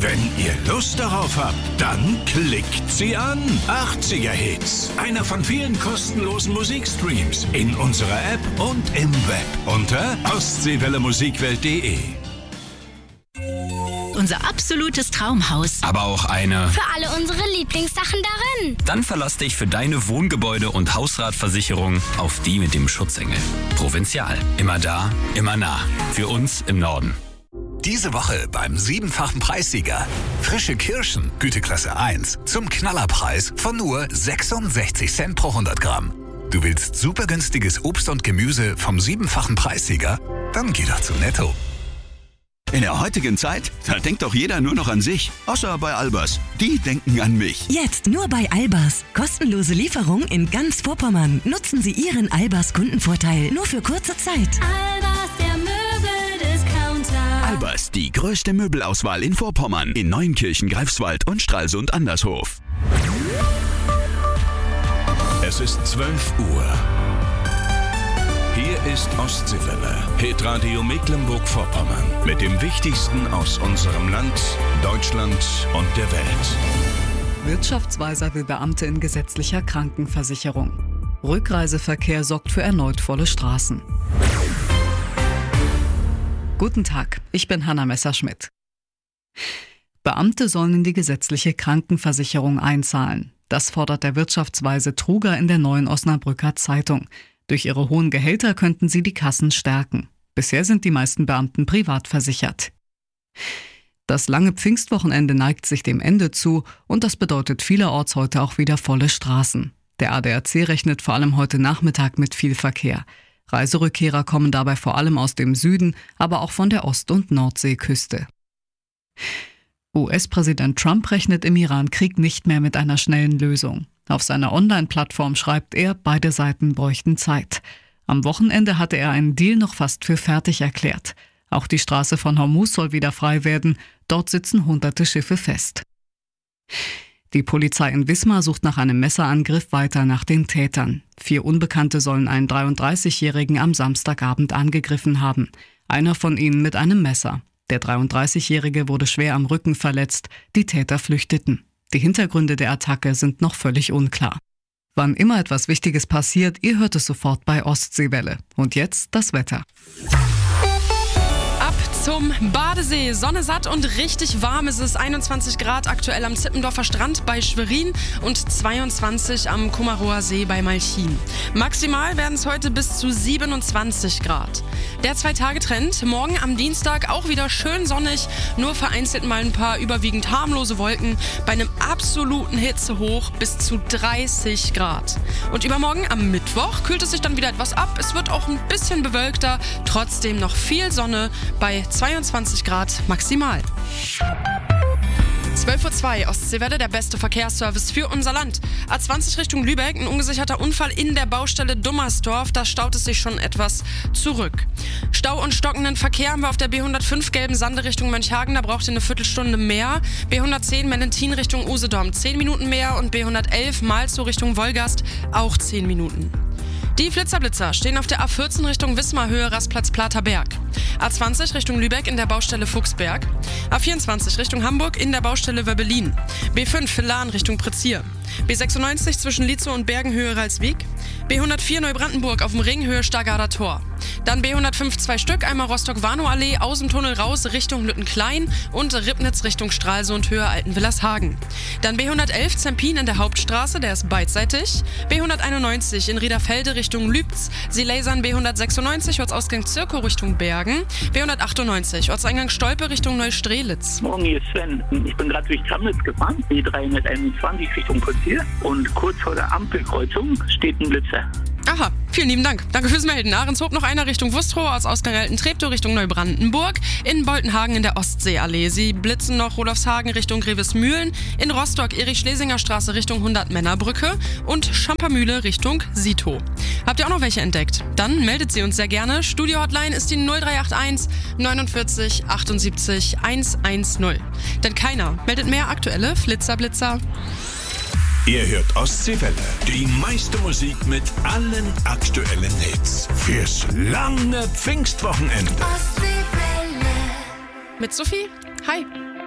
Wenn ihr Lust darauf habt, dann klickt sie an. 80er Hits. Einer von vielen kostenlosen Musikstreams in unserer App und im Web unter ostseewellemusikwelt.de. Unser absolutes Traumhaus. Aber auch eine für alle unsere Lieblingssachen darin. Dann verlass dich für deine Wohngebäude- und Hausratversicherung auf die mit dem Schutzengel. Provinzial. Immer da, immer nah. Für uns im Norden. Diese Woche beim 7-fachen Preissieger. Frische Kirschen, Güteklasse 1, zum Knallerpreis von nur 66 Cent pro 100 Gramm. Du willst super günstiges Obst und Gemüse vom 7-fachen Preissieger? Dann geh doch zu Netto. In der heutigen Zeit, da denkt doch jeder nur noch an sich. Außer bei Albers. Die denken an mich. Jetzt nur bei Albers. Kostenlose Lieferung in ganz Vorpommern. Nutzen Sie Ihren Albers Kundenvorteil nur für kurze Zeit. Albers, der Möbeldiscounter. Albers, die größte Möbelauswahl in Vorpommern. In Neuenkirchen, Greifswald und Stralsund Andershof. Es ist 12 Uhr. Hier ist Ostseewelle, Hitradio Mecklenburg-Vorpommern. Mit dem Wichtigsten aus unserem Land, Deutschland und der Welt. Wirtschaftsweiser will Beamte in gesetzlicher Krankenversicherung. Rückreiseverkehr sorgt für erneut volle Straßen. Guten Tag, ich bin Hanna Messerschmidt. Beamte sollen in die gesetzliche Krankenversicherung einzahlen. Das fordert der Wirtschaftsweise Truger in der Neuen Osnabrücker Zeitung. Durch ihre hohen Gehälter könnten sie die Kassen stärken. Bisher sind die meisten Beamten privat versichert. Das lange Pfingstwochenende neigt sich dem Ende zu und das bedeutet vielerorts heute auch wieder volle Straßen. Der ADAC rechnet vor allem heute Nachmittag mit viel Verkehr. Reiserückkehrer kommen dabei vor allem aus dem Süden, aber auch von der Ost- und Nordseeküste. US-Präsident Trump rechnet im Iran-Krieg nicht mehr mit einer schnellen Lösung. Auf seiner Online-Plattform schreibt er, beide Seiten bräuchten Zeit. Am Wochenende hatte er einen Deal noch fast für fertig erklärt. Auch die Straße von Hormuz soll wieder frei werden. Dort sitzen hunderte Schiffe fest. Die Polizei in Wismar sucht nach einem Messerangriff weiter nach den Tätern. 4 Unbekannte sollen einen 33-Jährigen am Samstagabend angegriffen haben. Einer von ihnen mit einem Messer. Der 33-Jährige wurde schwer am Rücken verletzt. Die Täter flüchteten. Die Hintergründe der Attacke sind noch völlig unklar. Wann immer etwas Wichtiges passiert, ihr hört es sofort bei Ostseewelle. Und jetzt das Wetter. Ab zum Badesee. Sonne satt und richtig warm ist es. 21 Grad aktuell am Zippendorfer Strand bei Schwerin und 22 am Kummerower See bei Malchin. Maximal werden es heute bis zu 27 Grad. Der 2-Tage-Trend. Morgen am Dienstag auch wieder schön sonnig, nur vereinzelt mal ein paar überwiegend harmlose Wolken bei einem absoluten Hitzehoch bis zu 30 Grad. Und übermorgen am Mittwoch kühlt es sich dann wieder etwas ab. Es wird auch ein bisschen bewölkter, trotzdem noch viel Sonne bei 22 Grad maximal. 12:02 Uhr, Ostseewelle, der beste Verkehrsservice für unser Land. A20 Richtung Lübeck, ein ungesicherter Unfall in der Baustelle Dummersdorf. Da staut es sich schon etwas zurück. Stau und stockenden Verkehr haben wir auf der B105 Gelben-Sande Richtung Mönchhagen. Da braucht ihr eine Viertelstunde mehr. B110 Menentin Richtung Usedom 10 Minuten mehr und B111 Malzow Richtung Wolgast auch 10 Minuten. Die Flitzer stehen auf der A14 Richtung Wismar Höhe Rastplatz Platerberg. A20 Richtung Lübeck in der Baustelle Fuchsberg. A24 Richtung Hamburg in der Baustelle Wöbbelin. B5 Lahn Richtung Prezier. B96 zwischen Lietzow und Bergenhöhe Ralswiek. B104 Neubrandenburg auf dem Ring Höhe Stargarder Tor. Dann B105 2 Stück, einmal Rostock-Warnow-Allee aus dem Tunnel raus Richtung Lüttenklein und Ribnitz Richtung Stralsund Höhe Altenwillershagen. Dann B111 Zempin in der Hauptstraße, der ist beidseitig. B191 in Riederfelde Richtung Lübz. Sie lasern B196 Ortsausgang Zirkow Richtung Bergen. B198 Ortseingang Stolpe Richtung Neustrelitz. Morgen, hier ist Sven. Ich bin gerade durch Chemnitz gefahren, die 321 Richtung Prezier und kurz vor der Ampelkreuzung steht ein Blitzer. Aha, vielen lieben Dank. Danke fürs Melden. Ahrenshoop noch einer Richtung Wustrow, aus Ausgang Alten-Treptow Richtung Neubrandenburg. In Boltenhagen in der Ostseeallee. Sie blitzen noch Rudolfshagen Richtung Grevesmühlen. In Rostock Erich-Schlesinger Straße Richtung 100-Männer-Brücke. Und Schampermühle Richtung Sito. Habt ihr auch noch welche entdeckt? Dann meldet sie uns sehr gerne. Studio-Hotline ist die 0381 49 78 110. Denn keiner meldet mehr aktuelle Flitzer-Blitzer. Ihr hört Ostseewelle, die meiste Musik mit allen aktuellen Hits. Fürs lange Pfingstwochenende. Mit Sophie. Hi.